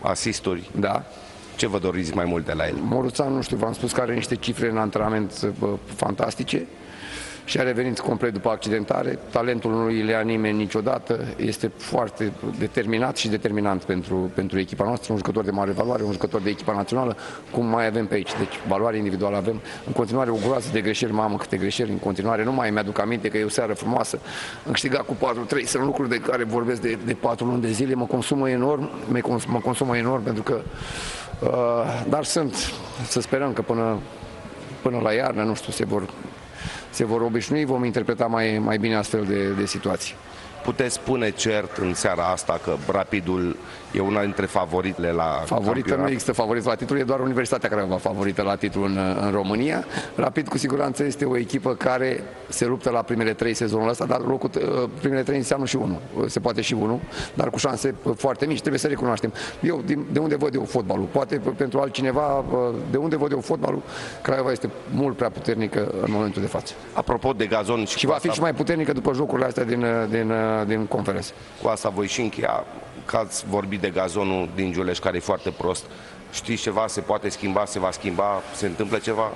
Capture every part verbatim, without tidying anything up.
asisturi. Da. Ce vă doriți mai mult de la el? Moruțan, nu știu, v-am spus că are niște cifre în antrenament bă, fantastice și a revenit complet după accidentare. Talentul nu îi le ia nimeni niciodată, este foarte determinat și determinant pentru, pentru echipa noastră, un jucător de mare valoare, un jucător de echipa națională, cum mai avem pe aici. Deci valoare individuală avem. În continuare o groază de greșeli, mamă câte greșeli în continuare, nu mai mi-aduc aminte că e o seară frumoasă. Am câștigat cu patru trei, sunt lucruri de care vorbesc de, de patru luni de zile, mă consumă enorm, mă consumă enorm pentru că Uh, dar sunt, să sperăm că până, până la iarnă, nu știu, se vor, se vor obișnui, vom interpreta mai, mai bine astfel de, de situații. Puteți spune cert în seara asta că Rapidul e una dintre favoritele la Favorită campionat? Nu există favorit la titlu, e doar Universitatea Craiova favorită la titlu în, în România. Rapid cu siguranță este o echipă care se luptă la primele trei sezonul ăsta, dar locul, primele trei înseamnă și unul, se poate și unul, dar cu șanse foarte mici, trebuie să recunoaștem. Eu, de unde văd eu fotbalul? Poate pentru altcineva, de unde văd eu fotbalul, Craiova este mult prea puternică în momentul de față. Apropo de Gazon și, și va fi asta... și mai puternică după jocurile astea din, din, din conferență. Cu asta voi și încheia, că ați vorbit de Gazonul din Giuleș, care e foarte prost. Știți ceva? Se poate schimba? Se va schimba? Se întâmplă ceva?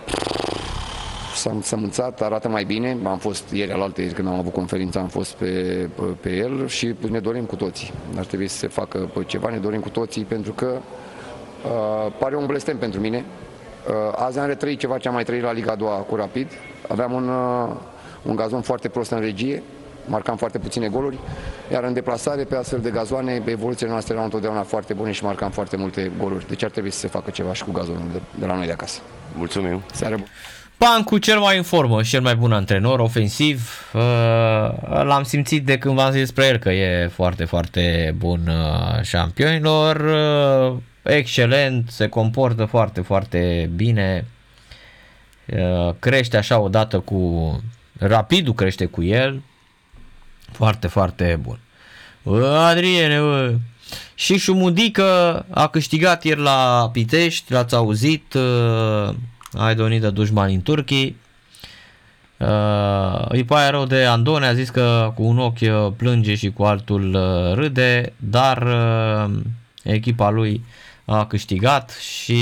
S-am sămânțat, arată mai bine. Am fost ieri alaltă, când am avut conferința, am fost pe, pe, pe el și ne dorim cu toții. Ar trebui să se facă ceva, ne dorim cu toții, pentru că uh, pare un blestem pentru mine. Uh, azi am retrăit ceva ce am mai trăit la Liga a doua cu Rapid. Aveam un, uh, un gazon foarte prost în regie, marcam foarte puține goluri, iar în deplasare pe astfel de gazoane, evoluțiile noastre erau întotdeauna foarte bune și marcam foarte multe goluri. Deci ar trebui să se facă ceva și cu gazonul de, de la noi de acasă. Mulțumim! Seară bună! Pancu cel mai în formă și cel mai bun antrenor ofensiv. L-am simțit de când v-am zis despre el că e foarte, foarte bun șampionilor. Excelent, se comportă foarte, foarte bine. Crește așa odată cu Rapidul, crește cu el. Foarte, foarte bun. Adriene, bă. Și Șumudică a câștigat ieri la Pitești, l-ați auzit. I don't need a dușman in Turkey. Uh, îi pare rău de Andone, a zis că cu un ochi plânge și cu altul uh, râde, dar uh, echipa lui a câștigat și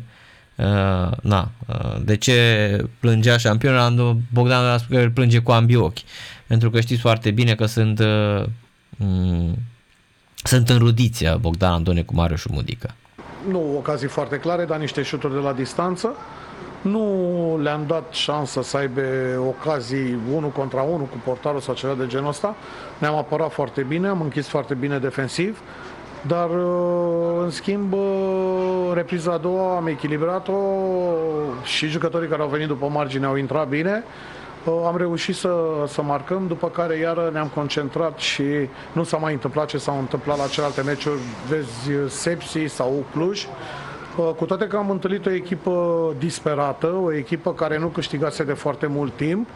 uh, na, uh, de ce plângea șampionul? Bogdan a spus că el plânge cu ambii ochi, pentru că știți foarte bine că sunt uh, um, sunt înrudiți Bogdan Andone cu Marius Șumudică. Nu ocazii foarte clare, dar niște șuturi de la distanță. Nu le-am dat șansă să aibă ocazii unul contra unul cu portarul sau ceva de genul ăsta. Ne-am apărat foarte bine, am închis foarte bine defensiv, dar în schimb repriza a doua am echilibrat-o și jucătorii care au venit după margine au intrat bine. Am reușit să, să marcăm, după care iară ne-am concentrat și nu s-a mai întâmplat ce s-a întâmplat la celelalte meciuri, vezi Sepsi sau Cluj. Cu toate că am întâlnit o echipă disperată, o echipă care nu câștigase de foarte mult timp.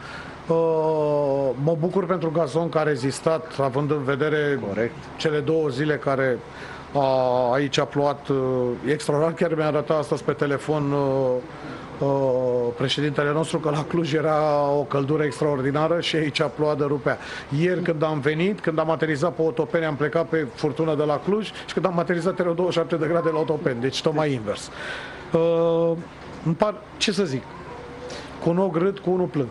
Mă bucur pentru Gazon că a rezistat, având în vedere Corect. cele două zile care a, aici a plouat extraordinar. Chiar mi-a arătat astăzi pe telefon președintele nostru că la Cluj era o căldură extraordinară și aici a plouat de rupea. Ieri când am venit, când am aterizat pe Otopeni, am plecat pe furtună de la Cluj și când am aterizat erau douăzeci și șapte de grade la Otopeni, deci tocmai invers. Uh, îmi par, ce să zic, cu un ochi râd, cu unul plâng.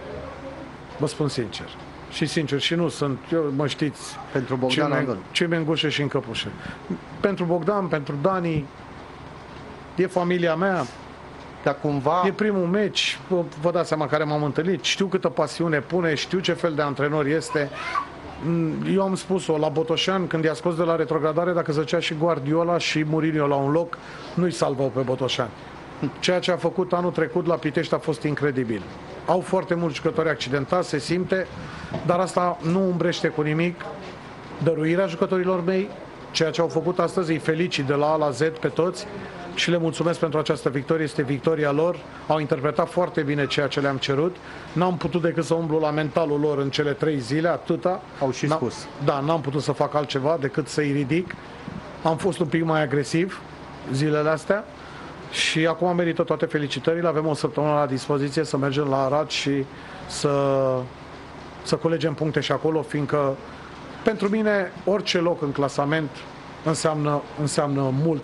Vă spun sincer. Și sincer, și nu sunt, eu, mă știți, pentru Bogdan Andon. Ce mi îngușe și în căpușe. Pentru Bogdan, pentru Dani, e familia mea. Dar cumva... E primul meci, vă dați seama care m-am întâlnit, știu câtă pasiune pune, știu ce fel de antrenor este. Eu am spus-o la Botoșan, când i-a scos de la retrogradare, dacă zăcea și Guardiola și Mourinho la un loc, nu-i salvau pe Botoșan. Ceea ce a făcut anul trecut la Pitești a fost incredibil. Au foarte mulți jucători accidentați, se simte, dar asta nu umbrește cu nimic dăruirea jucătorilor mei. Ceea ce au făcut astăzi îi felicit de la A la Z pe toți și le mulțumesc pentru această victorie, este victoria lor. Au interpretat foarte bine ceea ce le-am cerut. N-am putut decât să umblu la mentalul lor în cele trei zile, atâta. Au și spus. Da, n-am putut să fac altceva decât să-i ridic. Am fost un pic mai agresiv zilele astea și acum merită toate felicitările. Avem o săptămână la dispoziție să mergem la Arad și să, să culegem puncte și acolo, fiindcă pentru mine orice loc în clasament înseamnă, înseamnă mult.